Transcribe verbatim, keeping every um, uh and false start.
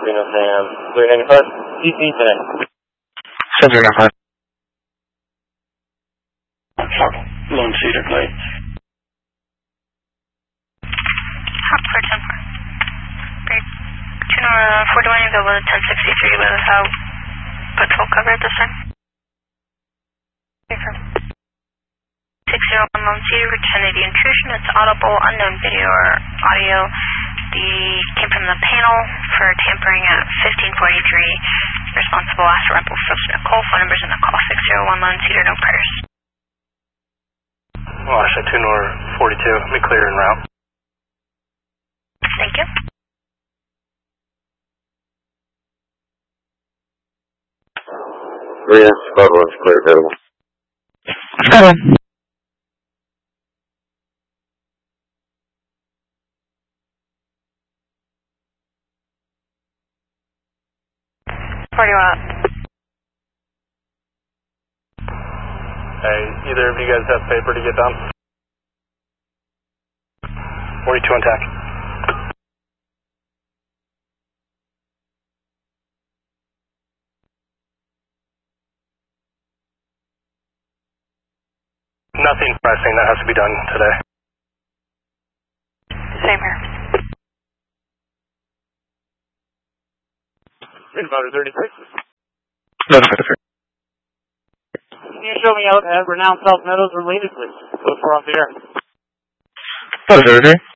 Reno Sam, three ninety-five, C C today. seven ninety-five. Lone Cedar Plate. Hop for ten four. Great. Two uh, four twenty, available at ten sixty-three without patrol cover at this time. six zero one Lone Cedar, returning the intrusion. It's audible, unknown video or audio. The came from the panel for tampering at fifteen forty-three. Responsible asked Rebel Phillips Nicole. Phone numbers in the call six zero one Lone Cedar, no prayers. Well, I said two Nor forty-two. Let me clear en route. Thank you. Three S five one is clear available. Seven. forty-one up. Hey, either of you guys have paper to get done? forty-two on tack. Nothing pressing that has to be done today. Same here. Inbound thirty-six. No, no, no. Can you show me out at Renown South Meadows or Lady, please? Those four off the air. No, no, no.